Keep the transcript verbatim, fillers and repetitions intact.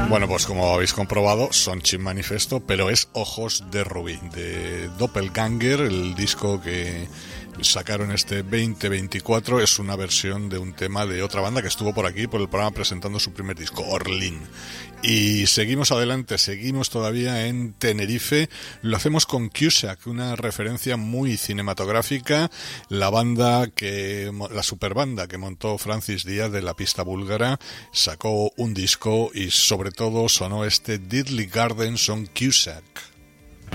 Bueno, pues como habéis comprobado, son Chin Manifesto, pero es Ojos de Rubí, de Doppelganger, el disco que sacaron este veinte veinticuatro. Es una versión de un tema de otra banda que estuvo por aquí, por el programa, presentando su primer disco, Orlín. Y seguimos adelante, seguimos todavía en Tenerife. Lo hacemos con Cusack, una referencia muy cinematográfica. La banda que, la superbanda que montó Francis Díaz de la pista búlgara, sacó un disco y sobre todo sonó este Diddley Gardens on Cusack.